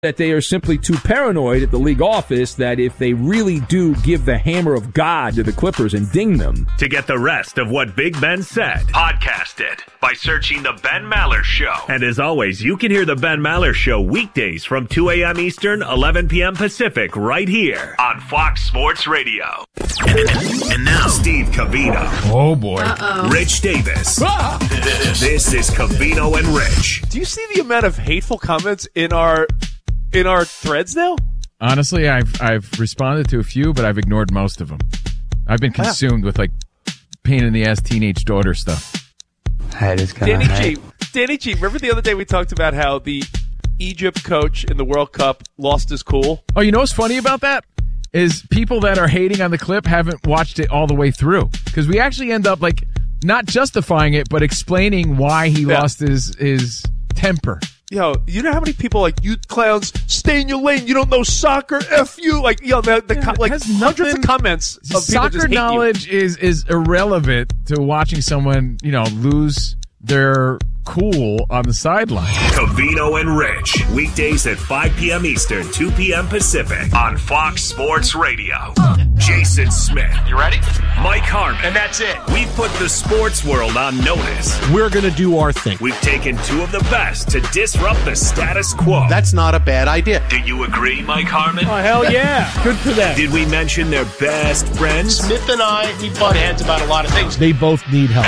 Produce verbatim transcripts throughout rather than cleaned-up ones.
that they are simply too paranoid at the league office that if they really do give the hammer of God to the Clippers and ding them. To get the rest of what Big Ben said, podcast it by searching The Ben Maller Show. And as always, you can hear The Ben Maller Show weekdays from two a.m. Eastern, eleven p.m. Pacific, right here on Fox Sports Radio. And now, Steve Covino. Oh, boy. Uh-oh. Rich Davis. Ah! This is Covino and Rich. Do you see the amount of hateful comments in our in our threads now? Honestly, I've I've responded to a few, but I've ignored most of them. I've been consumed with, like, pain in the ass teenage daughter stuff. Haters gonna Danny hate. G, Danny G, remember the other day we talked about how the Egypt coach in the World Cup lost his cool? Oh, you know what's funny about that? Is people that are hating on the clip haven't watched it all the way through. Because we actually end up, like, not justifying it, but explaining why he Yeah. lost his his temper. Yo, you know how many people like, you clowns, stay in your lane, you don't know soccer, F you. Like, yo, the, the Yeah, co- it like has hundreds nothing- of comments of people Soccer just hate knowledge is is irrelevant to watching someone, you know, lose their cool on the sideline. Covino and Rich. Weekdays at five p.m. Eastern, two p.m. Pacific on Fox Sports Radio. Jason Smith. You ready? Mike Harmon. And that's it. We've put the sports world on notice. We're going to do our thing. We've taken two of the best to disrupt the status quo. That's not a bad idea. Do you agree, Mike Harmon? Oh, hell yeah. Good for them. Did we mention their best friends? Smith and I, we butt heads about a lot of things. They both need help.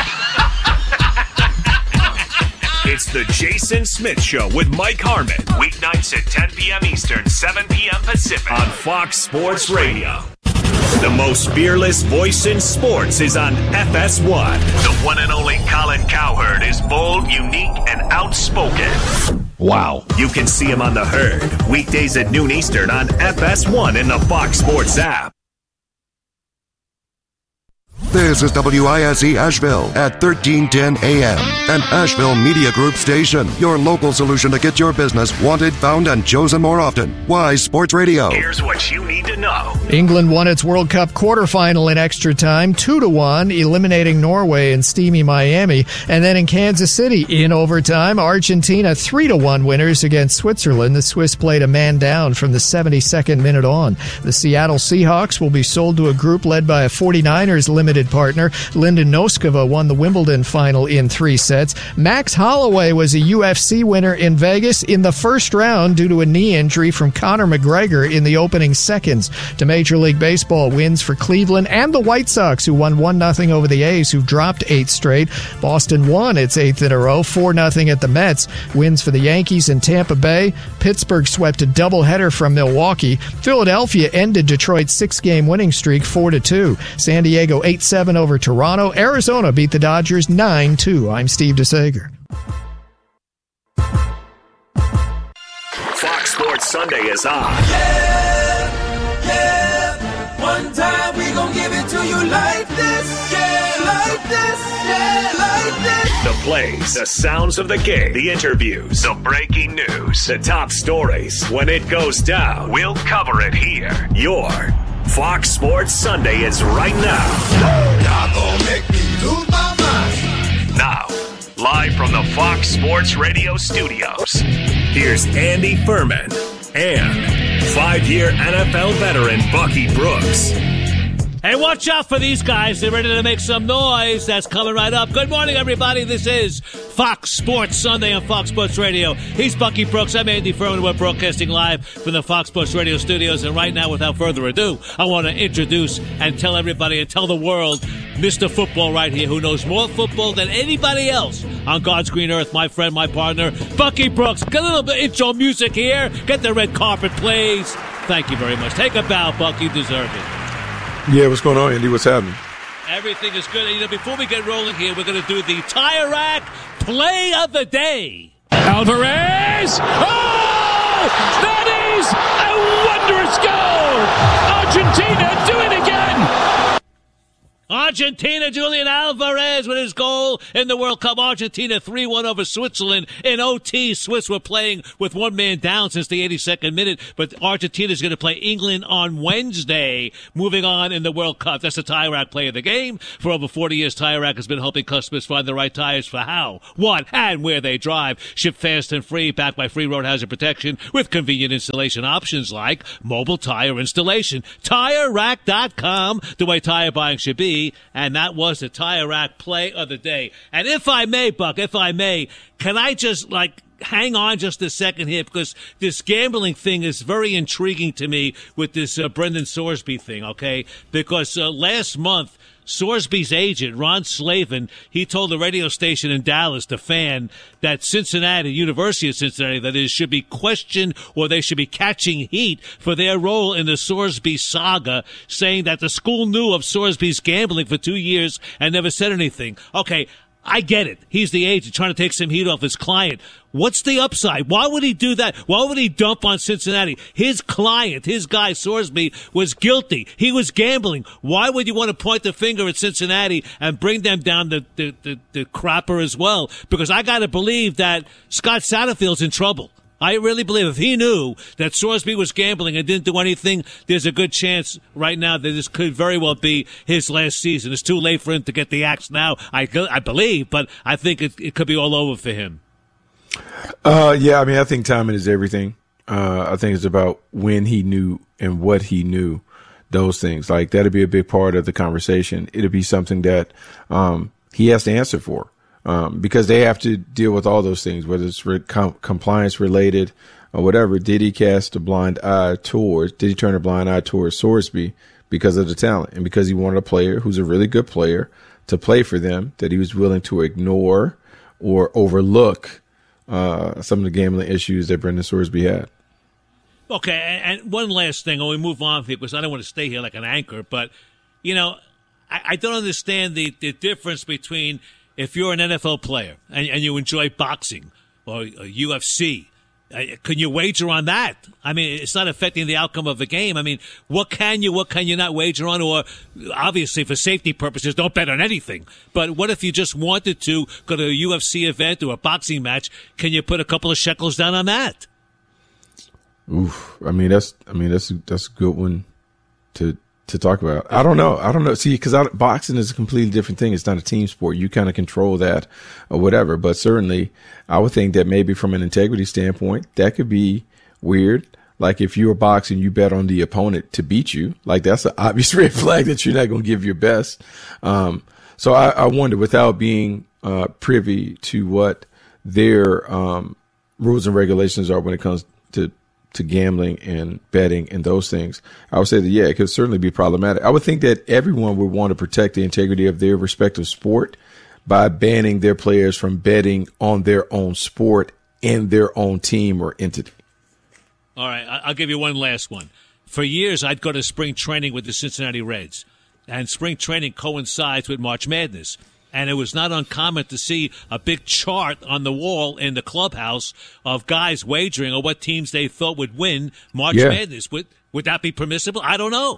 It's the Jason Smith Show with Mike Harmon. Weeknights at ten p.m. Eastern, seven p.m. Pacific on Fox Sports Radio. The most fearless voice in sports is on F S one. The one and only Colin Cowherd is bold, unique, and outspoken. Wow. You can see him on The Herd, weekdays at noon Eastern on F S one in the Fox Sports app. This is W I S E Asheville at thirteen ten A M, an Asheville Media Group station. Your local solution to get your business wanted, found, and chosen more often. Wise Sports Radio. Here's what you need to know. England won its World Cup quarterfinal in extra time, two to one, eliminating Norway in steamy Miami. And then in Kansas City, in overtime, Argentina three to one winners against Switzerland. The Swiss played a man down from the seventy-second minute on. The Seattle Seahawks will be sold to a group led by a forty-niners limited partner. Linda Noskova won the Wimbledon final in three sets. Max Holloway was a U F C winner in Vegas in the first round due to a knee injury from Conor McGregor in the opening seconds. To Major League Baseball, wins for Cleveland and the White Sox, who won one nothing over the A's, who've dropped eight straight. Boston won its eighth in a row, four nothing at the Mets. Wins for the Yankees and Tampa Bay. Pittsburgh swept a doubleheader from Milwaukee. Philadelphia ended Detroit's six-game winning streak four to two. San Diego eight seven over Toronto. Arizona beat the Dodgers nine two. I'm Steve DeSager. Fox Sports Sunday is on. Yeah, yeah. One time we gon' give it to you like this. Yeah, like this. Yeah, like this. The plays, the sounds of the game, the interviews, the breaking news, the top stories. When it goes down, we'll cover it here. Your Fox Sports Sunday is right now. Y'all gon' make me lose my mind. Now, live from the Fox Sports Radio studios, here's Andy Furman and five-year N F L veteran Bucky Brooks. Hey, watch out for these guys. They're ready to make some noise. That's coming right up. Good morning, everybody. This is Fox Sports Sunday on Fox Sports Radio. He's Bucky Brooks. I'm Andy Furman. We're broadcasting live from the Fox Sports Radio studios. And right now, without further ado, I want to introduce and tell everybody and tell the world Mister Football right here, who knows more football than anybody else on God's green earth. My friend, my partner, Bucky Brooks. Get a little bit of intro music here. Get the red carpet, please. Thank you very much. Take a bow, Bucky. You deserve it. Yeah, what's going on, Andy? What's happening? Everything is good. You know, before we get rolling here, we're going to do the Tire Rack Play of the Day. Alvarez! Oh! That is a wondrous goal! Argentina do it again! Argentina, Julian Alvarez with his goal in the World Cup. Argentina three one over Switzerland. In O T, Swiss were playing with one man down since the eighty-second minute, but Argentina is going to play England on Wednesday, moving on in the World Cup. That's the Tire Rack play of the game. For over forty years, Tire Rack has been helping customers find the right tires for how, what, and where they drive. Ship fast and free, backed by free road hazard protection with convenient installation options like mobile tire installation. Tire Rack dot com, the way tire buying should be. And that was the Tire Rack play of the day. And if I may, Buck, if I may, can I just, like, hang on just a second here, because this gambling thing is very intriguing to me with this uh, Brendan Sorsby thing, okay? Because uh, last month, Sorsby's agent, Ron Slavin, he told the radio station in Dallas, the Fan, that Cincinnati, University of Cincinnati, that is, should be questioned or they should be catching heat for their role in the Sorsby saga, saying that the school knew of Sorsby's gambling for two years and never said anything. Okay, I get it. He's the agent trying to take some heat off his client. What's the upside? Why would he do that? Why would he dump on Cincinnati? His client, his guy, Sorsby, was guilty. He was gambling. Why would you want to point the finger at Cincinnati and bring them down the, the, the, the crapper as well? Because I got to believe that Scott Satterfield's in trouble. I really believe if he knew that Sorsby was gambling and didn't do anything, there's a good chance right now that this could very well be his last season. It's too late for him to get the axe now, I, I believe, but I think it, it could be all over for him. Uh, yeah, I mean, I think timing is everything. Uh, I think it's about when he knew and what he knew, those things. Like, that'd be a big part of the conversation. It'd be something that um, he has to answer for. Um, because they have to deal with all those things, whether it's re- com- compliance related or whatever. Did he cast a blind eye towards, did he turn a blind eye towards Sorsby because of the talent and because he wanted a player who's a really good player to play for them, that he was willing to ignore or overlook uh, some of the gambling issues that Brendan Sorsby had? Okay, and one last thing, and we move on here because I don't want to stay here like an anchor, but, you know, I, I don't understand the, the difference between if you're an N F L player and, and you enjoy boxing or, or U F C, uh, can you wager on that? I mean, it's not affecting the outcome of the game. I mean, what can you, what can you not wager on? Or obviously for safety purposes, don't bet on anything. But what if you just wanted to go to a U F C event or a boxing match? Can you put a couple of shekels down on that? Oof. I mean, that's, I mean, that's, that's a good one to, to talk about. I don't know. I don't know. See, because boxing is a completely different thing. It's not a team sport. You kind of control that or whatever. But certainly, I would think that maybe from an integrity standpoint, that could be weird. Like if you were boxing, you bet on the opponent to beat you. Like that's an obvious red flag that you're not going to give your best. Um, so I, I wonder, without being uh, privy to what their um, rules and regulations are when it comes to to gambling and betting and those things, I would say that, yeah, it could certainly be problematic. I would think that everyone would want to protect the integrity of their respective sport by banning their players from betting on their own sport and their own team or entity. All right, I'll give you one last one. For years, I'd go to spring training with the Cincinnati Reds, and spring training coincides with March Madness. And it was not uncommon to see a big chart on the wall in the clubhouse of guys wagering on what teams they thought would win March yeah. Madness. Would would that be permissible? I don't know.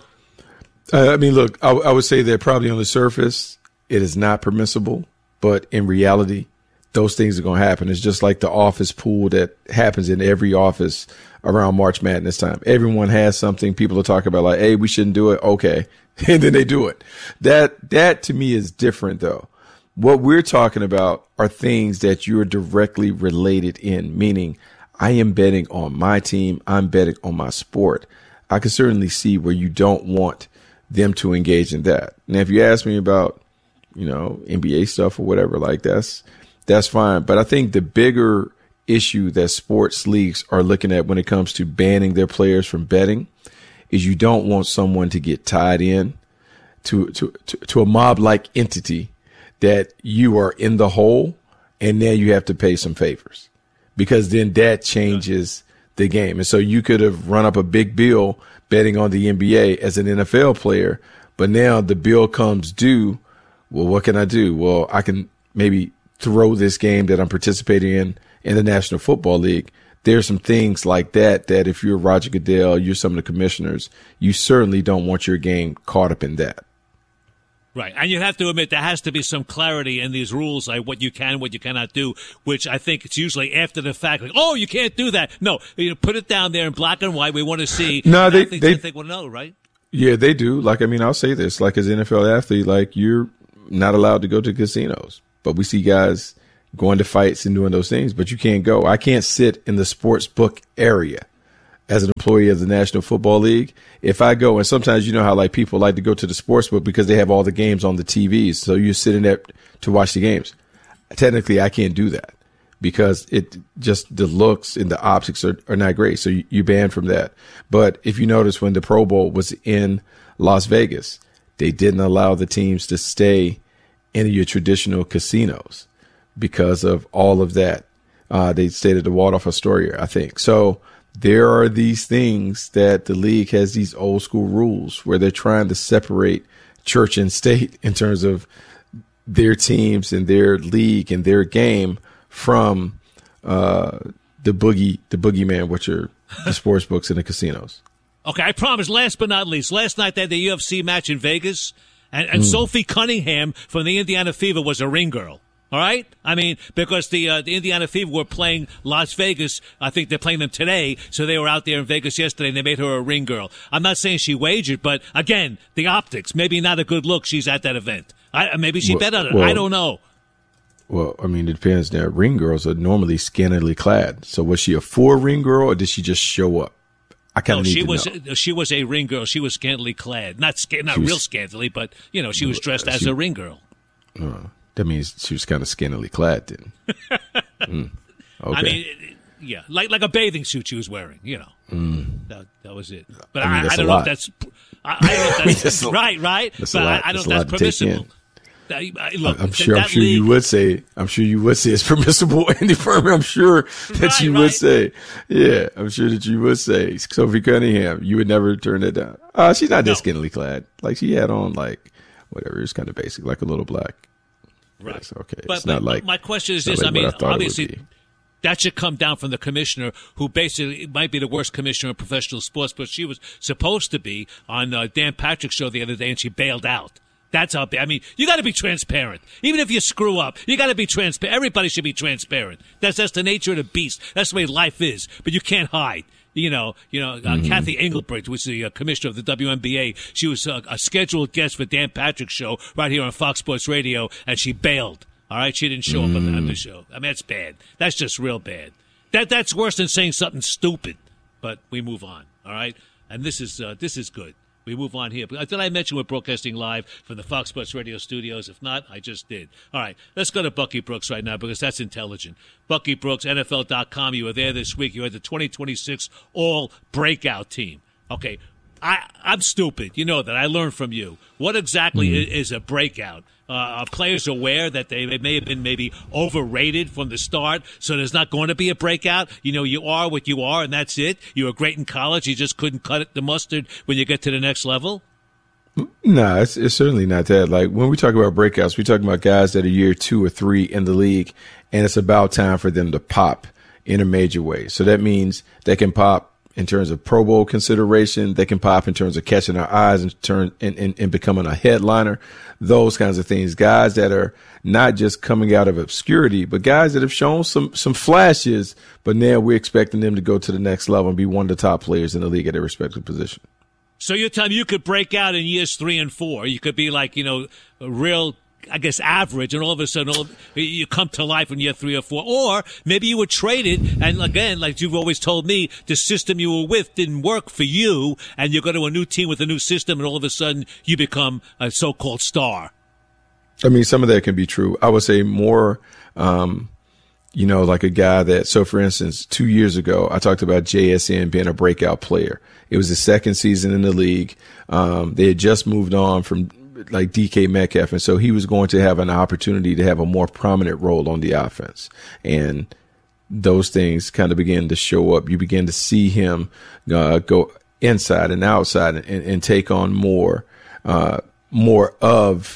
Uh, I mean, look, I, I would say that probably on the surface it is not permissible, but in reality, those things are going to happen. It's just like the office pool that happens in every office around March Madness time. Everyone has something people are talking about, like, hey, we shouldn't do it. Okay. And then they do it. That that to me is different, though. What we're talking about are things that you're directly related in, meaning I am betting on my team. I'm betting on my sport. I can certainly see where you don't want them to engage in that. Now, if you ask me about, you know, N B A stuff or whatever, like that's, that's fine. But I think the bigger issue that sports leagues are looking at when it comes to banning their players from betting is you don't want someone to get tied in to, to, to, to a mob-like entity that you are in the hole and now you have to pay some favors, because then that changes the game. And so you could have run up a big bill betting on the N B A as an N F L player, but now the bill comes due. Well, what can I do? Well, I can maybe throw this game that I'm participating in in the National Football League. There's some things like that, that if you're Roger Goodell, you're some of the commissioners, you certainly don't want your game caught up in that. Right, and you have to admit there has to be some clarity in these rules, like what you can, what you cannot do, which I think it's usually after the fact, like, oh, you can't do that. No, you know, put it down there in black and white. We want to see. No, they they, they think, well, no, right? Yeah, they do. Like, I mean, I'll say this, like as an N F L athlete, like you're not allowed to go to casinos, but we see guys going to fights and doing those things, but you can't go. I can't sit in the sports book area as an employee of the National Football League. If I go, and sometimes you know how like people like to go to the sports book because they have all the games on the T Vs. So you're sitting there to watch the games. Technically, I can't do that because it just the looks and the optics are, are not great. So you, you're banned from that. But if you notice when the Pro Bowl was in Las Vegas, they didn't allow the teams to stay in your traditional casinos because of all of that. Uh, they stayed at the Waldorf Astoria, I think. So there are these things that the league has these old school rules where they're trying to separate church and state in terms of their teams and their league and their game from uh, the boogie, the boogeyman, which are the sports books and the casinos. Okay, I promise. Last but not least, last night they had the U F C match in Vegas, and, and mm. Sophie Cunningham from the Indiana Fever was a ring girl. All right? I mean, because the uh, the Indiana Fever were playing Las Vegas. I think they're playing them today, so they were out there in Vegas yesterday, and they made her a ring girl. I'm not saying she wagered, but, again, the optics, maybe not a good look she's at that event. I, maybe she well, bet on it. Well, I don't know. Well, I mean, it depends. Now, ring girls are normally scantily clad. So was she a full ring girl, or did she just show up? I kind of no, need she to was, know. She was a ring girl. She was scantily clad. Not sca- not was, real scantily, but, you know, she was dressed she, as a ring girl. Uh, that means she was kind of scantily clad then. mm, okay. I mean, yeah, like like a bathing suit she was wearing, you know. Mm. That, that was it. But I, mean, I, I don't know if that's I, I don't know if that's, I mean, that's right, right. That's but lot, I, I don't know if that's permissible. That, look, I'm sure. that I'm sure league, you would say. I'm sure you would say it's permissible. Andy Furman. I'm sure that right, you right. would say. Yeah, I'm sure that you would say. Sophie Cunningham. You would never turn that down. Uh, she's not that no. scantily clad. Like she had on like whatever. It's kind of basic, like a little black. Right. Yes, okay. But, it's but, not like. my question is this. this: Like I mean, I obviously, that should come down from the commissioner, who basically might be the worst commissioner in professional sports, but she was supposed to be on uh, Dan Patrick's show the other day, and she bailed out. That's how. I mean, you got to be transparent. Even if you screw up, you got to be transparent. Everybody should be transparent. That's that's the nature of the beast. That's the way life is. But you can't hide. You know, you know. Uh, mm-hmm. Kathy Engelbrecht was the uh, commissioner of the W N B A. She was uh, a scheduled guest for Dan Patrick's show right here on Fox Sports Radio, and she bailed. All right, she didn't show mm. up on the, on the show. I mean, that's bad. That's just real bad. That that's worse than saying something stupid. But we move on. All right, and this is uh, this is good. We move on here. Did I mention we're broadcasting live from the Fox Sports Radio studios? If not, I just did. All right, let's go to Bucky Brooks right now because that's intelligent. Bucky Brooks, N F L dot com. You were there this week. You had the twenty twenty-six All-Breakout Team. Okay, I, I'm stupid. You know that. I learned from you. What exactly mm-hmm. is a breakout? Uh, are players aware that they, they may have been maybe overrated from the start, so there's not going to be a breakout? You know, you are what you are, and that's it? You were great in college. You just couldn't cut it, the mustard when you get to the next level? No, it's, it's certainly not that. Like, when we talk about breakouts, we talk about guys that are year two or three in the league, and it's about time for them to pop in a major way. So that means they can pop in terms of Pro Bowl consideration. They can pop in terms of catching our eyes and turn and, and, and becoming a headliner, those kinds of things. Guys that are not just coming out of obscurity, but guys that have shown some, some flashes, but now we're expecting them to go to the next level and be one of the top players in the league at their respective position. So you're telling me you could break out in years three and four. You could be like, you know, a real, I guess, average, and all of a sudden all, you come to life in year three or four. Or maybe you were traded, and again, like you've always told me, the system you were with didn't work for you, and you go to a new team with a new system, and all of a sudden you become a so-called star. I mean, some of that can be true. I would say more, um, you know, like a guy that, so for instance, two years ago, I talked about J S N being a breakout player. It was his second season in the league. Um, they had just moved on from like D K Metcalf. And so he was going to have an opportunity to have a more prominent role on the offense. And those things kind of begin to show up. You begin to see him uh, go inside and outside and, and take on more, uh, more of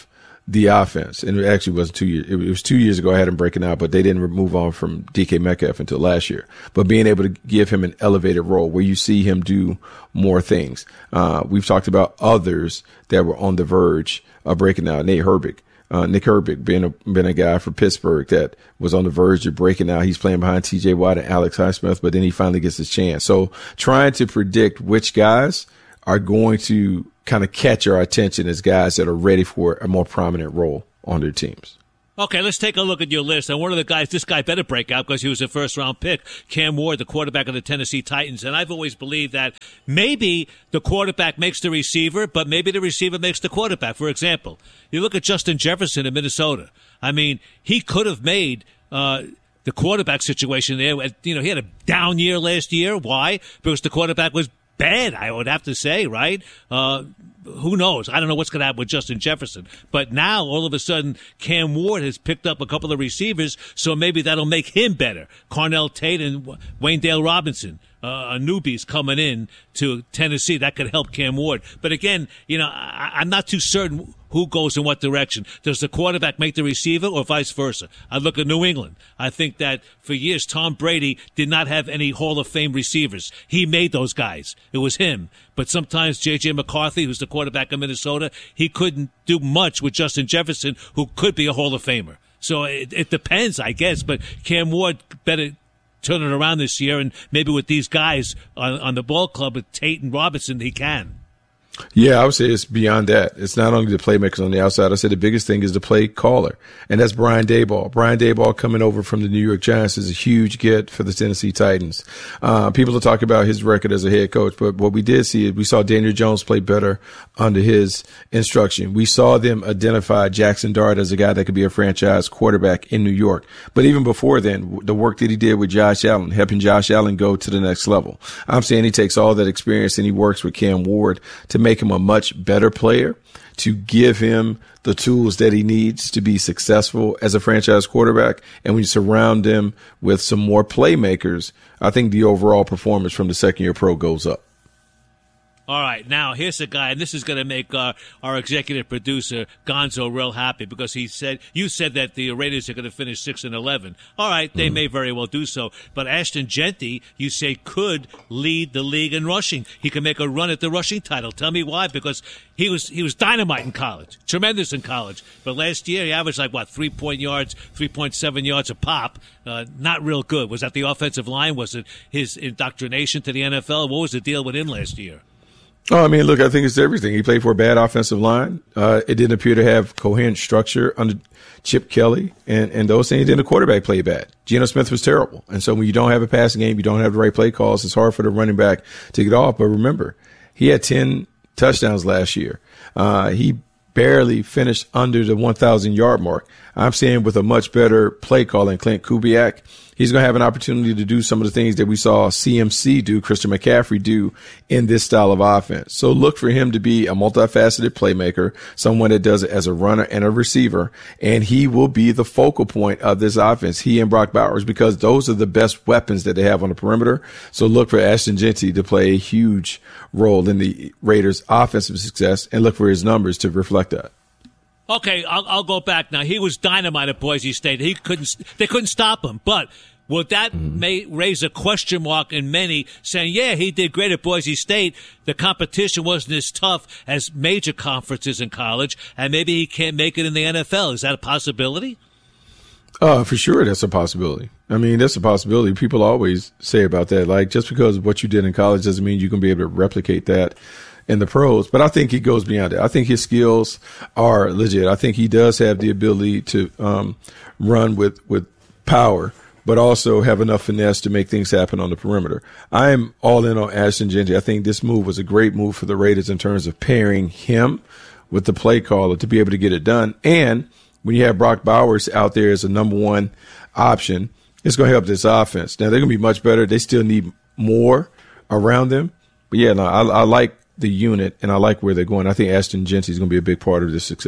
the offense. And it actually wasn't two years. It was two years ago I had him breaking out, but they didn't move on from D K Metcalf until last year. But being able to give him an elevated role where you see him do more things. Uh, we've talked about others that were on the verge of breaking out. Nate Herbig. Uh, Nick Herbig being a, been a guy for Pittsburgh that was on the verge of breaking out. He's playing behind T J Watt and Alex Highsmith, but then he finally gets his chance. So trying to predict which guys are going to kind of catch our attention as guys that are ready for a more prominent role on their teams. Okay, let's take a look at your list. And one of the guys, this guy better break out because he was a first-round pick, Cam Ward, the quarterback of the Tennessee Titans. And I've always believed that maybe the quarterback makes the receiver, but maybe the receiver makes the quarterback. For example, you look at Justin Jefferson in Minnesota. I mean, he could have made uh, the quarterback situation there. You know, he had a down year last year. Why? Because the quarterback was bad, I would have to say, right? Uh, who knows? I don't know what's going to happen with Justin Jefferson. But now, all of a sudden, Cam Ward has picked up a couple of receivers, so maybe that'll make him better. Cornell Tate and Wayndale Robinson, uh, newbies coming in to Tennessee. That could help Cam Ward. But again, you know, I, I'm not too certain who goes in what direction. Does the quarterback make the receiver or vice versa? I look at New England. I think that for years, Tom Brady did not have any Hall of Fame receivers. He made those guys. It was him. But sometimes J J McCarthy, who's the quarterback of Minnesota, he couldn't do much with Justin Jefferson, who could be a Hall of Famer. So it, it depends, I guess. But Cam Ward better turn it around this year, and maybe with these guys on, on the ball club, with Tate and Robinson, he can. Yeah, I would say it's beyond that. It's not only the playmakers on the outside. I said the biggest thing is the play caller, and that's Brian Daboll. Brian Daboll coming over from the New York Giants is a huge get for the Tennessee Titans. Uh, people are talking about his record as a head coach, but what we did see is we saw Daniel Jones play better under his instruction. We saw them identify Jackson Dart as a guy that could be a franchise quarterback in New York. But even before then, the work that he did with Josh Allen, helping Josh Allen go to the next level. I'm saying he takes all that experience and he works with Cam Ward to make him a much better player, to give him the tools that he needs to be successful as a franchise quarterback. And when you surround him with some more playmakers, I think the overall performance from the second year pro goes up. All right, now here's a guy, and this is going to make uh, our executive producer Gonzo real happy because he said you said that the Raiders are going to finish six and eleven. All right, they mm. may very well do so, but Ashton Jeanty, you say, could lead the league in rushing. He could make a run at the rushing title. Tell me why? Because he was he was dynamite in college, tremendous in college, but last year he averaged like what three point yards, three point seven yards a pop. Uh, not real good. Was that the offensive line? Was it his indoctrination to the N F L? What was the deal with him last year? Oh, I mean, look, I think it's everything. He played for a bad offensive line. Uh, it didn't appear to have coherent structure under Chip Kelly and, and those things. Then the quarterback played bad. Geno Smith was terrible. And so when you don't have a passing game, you don't have the right play calls, it's hard for the running back to get off. But remember, he had ten touchdowns last year. Uh, he barely finished under the one thousand yard mark. I'm saying with a much better play call than Clint Kubiak, he's going to have an opportunity to do some of the things that we saw C M C do, Christian McCaffrey do in this style of offense. So look for him to be a multifaceted playmaker, someone that does it as a runner and a receiver, and he will be the focal point of this offense, he and Brock Bowers, because those are the best weapons that they have on the perimeter. So look for Ashton Jeanty to play a huge role in the Raiders' offensive success, and look for his numbers to reflect that. Okay, I'll, I'll go back now. He was dynamite at Boise State. He couldn't, they couldn't stop him. But would that mm-hmm. may raise a question mark in many, saying, "Yeah, he did great at Boise State. The competition wasn't as tough as major conferences in college, and maybe he can't make it in the N F L." Is that a possibility? Uh, for sure, that's a possibility. I mean, that's a possibility. People always say about that, like, just because of what you did in college doesn't mean you can be able to replicate that in the pros. But I think he goes beyond it. I think his skills are legit. I think he does have the ability to um, run with, with power, but also have enough finesse to make things happen on the perimeter. I am all in on Ashton Jeanty. I think this move was a great move for the Raiders in terms of pairing him with the play caller to be able to get it done. And when you have Brock Bowers out there as a number one option, it's going to help this offense. Now, they're going to be much better. They still need more around them. But, yeah, no, I, I like the unit, and I like where they're going. I think Ashton Jeanty is going to be a big part of this success.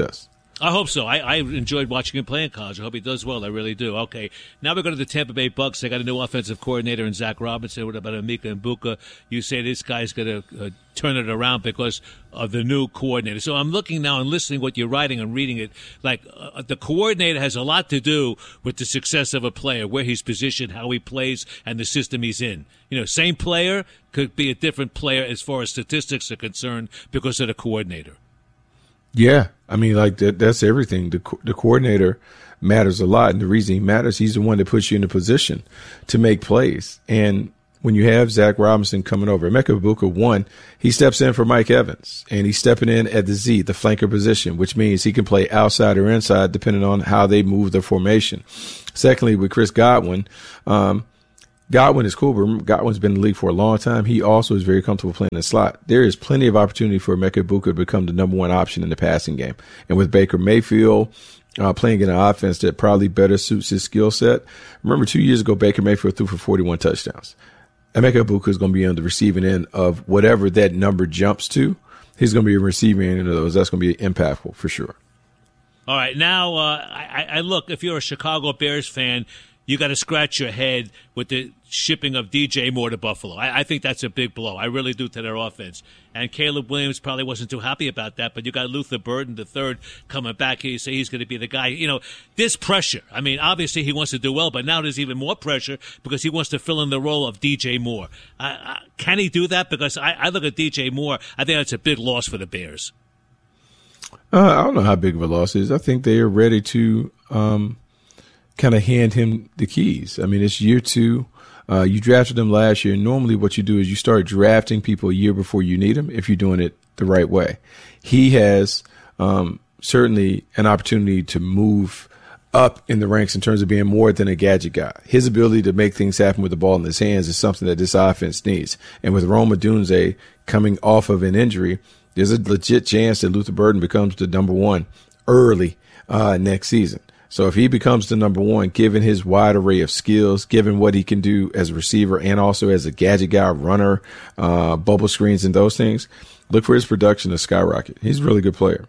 I hope so. I, I enjoyed watching him play in college. I hope he does well. I really do. Okay, now we go to the Tampa Bay Bucks. They got a new offensive coordinator in Zach Robinson. What about Emeka Egbuka? You say this guy's going to uh, turn it around because of the new coordinator. So I'm looking now and listening what you're writing and reading it. Like uh, the coordinator has a lot to do with the success of a player, where he's positioned, how he plays, and the system he's in. You know, same player could be a different player as far as statistics are concerned because of the coordinator. Yeah, I mean, like that, that's everything. The the coordinator matters a lot, and the reason he matters, he's the one that puts you in a position to make plays. And when you have Zach Robinson coming over, Emeka Egbuka, one, he steps in for Mike Evans, and he's stepping in at the Z, the flanker position, which means he can play outside or inside depending on how they move the formation. Secondly, with Chris Godwin, um, Godwin is cool, but Godwin's been in the league for a long time. He also is very comfortable playing the slot. There is plenty of opportunity for Emeka Egbuka to become the number one option in the passing game. And with Baker Mayfield uh, playing in an offense that probably better suits his skill set. Remember, two years ago, Baker Mayfield threw for forty-one touchdowns. Emeka Egbuka is going to be on the receiving end of whatever that number jumps to. He's going to be a receiving end of those. That's going to be impactful for sure. All right, now uh, I, I look, if you're a Chicago Bears fan, you got to scratch your head with the shipping of D J Moore to Buffalo. I, I think that's a big blow. I really do to their offense. And Caleb Williams probably wasn't too happy about that, but you got Luther Burden the third coming back. You say he's going to be the guy. You know, this pressure. I mean, obviously he wants to do well, but now there's even more pressure because he wants to fill in the role of D J Moore. Uh, uh, can he do that? Because I, I look at D J Moore, I think that's a big loss for the Bears. Uh, I don't know how big of a loss it is. I think they are ready to um, kind of hand him the keys. I mean, it's year two. Uh, you drafted him last year. Normally what you do is you start drafting people a year before you need them if you're doing it the right way. He has um, certainly an opportunity to move up in the ranks in terms of being more than a gadget guy. His ability to make things happen with the ball in his hands is something that this offense needs. And with Rome Odunze coming off of an injury, there's a legit chance that Luther Burden becomes the number one early uh, next season. So if he becomes the number one, given his wide array of skills, given what he can do as a receiver and also as a gadget guy, runner, uh, bubble screens and those things, look for his production to skyrocket. He's a really good player.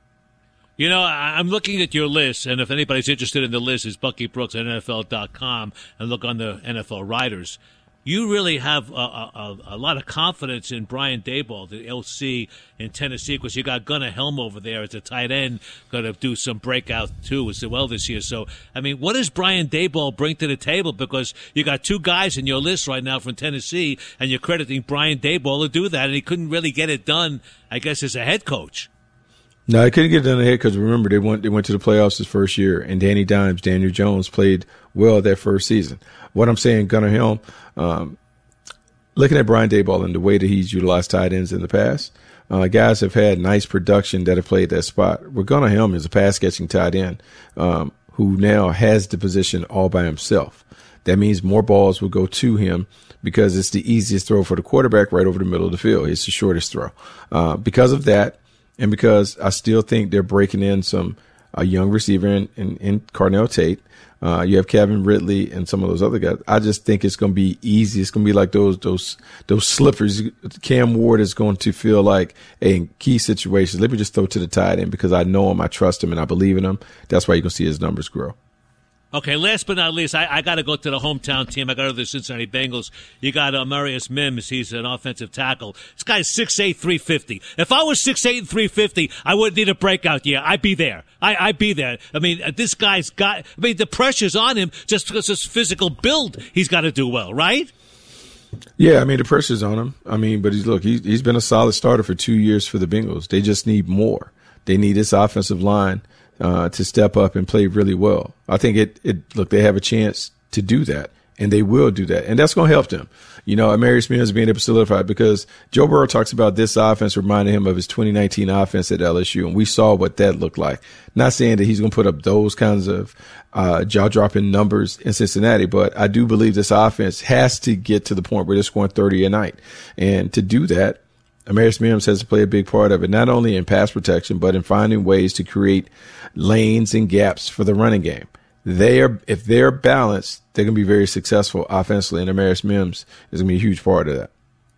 You know, I'm looking at your list, and if anybody's interested in the list, it's Bucky Brooks at N F L dot com, and look on the N F L writers. You really have a, a, a lot of confidence in Brian Daboll, the L C in Tennessee, because you got Gunnar Helm over there as a tight end, going to do some breakout too as well this year. So, I mean, what does Brian Daboll bring to the table? Because you got two guys in your list right now from Tennessee, and you're crediting Brian Daboll to do that, and he couldn't really get it done, I guess, as a head coach. No, I couldn't get it done ahead because remember they went they went to the playoffs his first year, and Danny Dimes, Daniel Jones played well that first season. What I'm saying, Gunnar Helm, um, looking at Brian Daboll and the way that he's utilized tight ends in the past, uh, guys have had nice production that have played that spot. Where Gunnar Helm is a pass catching tight end um, who now has the position all by himself. That means more balls will go to him because it's the easiest throw for the quarterback right over the middle of the field. It's the shortest throw. Uh, because of that. And because I still think they're breaking in some a young receiver in, in, in Carnell Tate, uh, you have Kevin Ridley and some of those other guys. I just think it's going to be easy. It's going to be like those those those slippers. Cam Ward is going to feel like a in key situations. Let me just throw to the tight end because I know him, I trust him, and I believe in him. That's why you're going to see his numbers grow. Okay, last but not least, I, I got to go to the hometown team. I got to the Cincinnati Bengals. You got uh, Marius Mims. He's an offensive tackle. This guy's six eight, three fifty. If I was six eight and three fifty, I wouldn't need a breakout year. I'd be there. I, I'd be there. I mean, this guy's got, I mean, the pressure's on him just because his physical build. He's got to do well, right? Yeah, I mean, the pressure's on him. I mean, but he's, look, he's, he's been a solid starter for two years for the Bengals. They just need more. They need this offensive line Uh, to step up and play really well. I think it, it, look, they have a chance to do that, and they will do that. And that's going to help them. You know, Amarius Mims being able to solidify because Joe Burrow talks about this offense reminding him of his twenty nineteen offense at L S U, and we saw what that looked like. Not saying that he's going to put up those kinds of uh, jaw-dropping numbers in Cincinnati, but I do believe this offense has to get to the point where they're scoring thirty a night. And to do that, Amarius Mims has to play a big part of it, not only in pass protection, but in finding ways to create lanes and gaps for the running game. They are, if they're balanced, they're going to be very successful offensively, and Amarius Mims is going to be a huge part of that.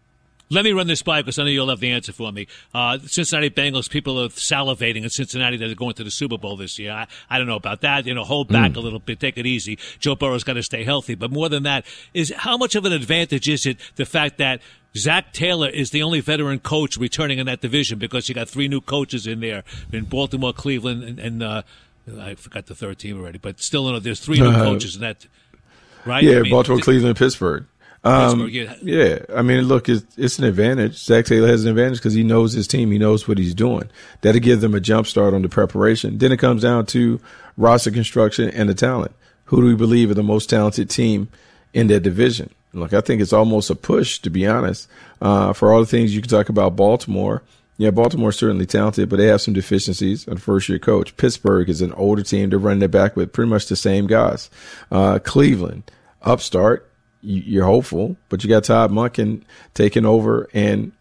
Let me run this by because I know you'll have the answer for me. Uh, Cincinnati Bengals, people are salivating in Cincinnati that are going to the Super Bowl this year. I, I don't know about that. You know, hold back mm. a little bit, take it easy. Joe Burrow's got to stay healthy. But more than that, is how much of an advantage is it the fact that Zach Taylor is the only veteran coach returning in that division because you got three new coaches in there in Baltimore, Cleveland, and, and uh, I forgot the third team already. But still, you know, there's three new uh, coaches in that, right? Yeah, I mean, Baltimore, th- Cleveland, Pittsburgh. Um, yeah. yeah, I mean, look, it's, it's an advantage. Zach Taylor has an advantage because he knows his team. He knows what he's doing. That'll give them a jump start on the preparation. Then it comes down to roster construction and the talent. Who do we believe are the most talented team in that division? Look, I think it's almost a push, to be honest, uh, for all the things you can talk about Baltimore. Yeah, Baltimore's certainly talented, but they have some deficiencies on first-year coach. Pittsburgh is an older team. They're running it back with pretty much the same guys. Uh, Cleveland, upstart. You're hopeful, but you got Todd Monken taking over, and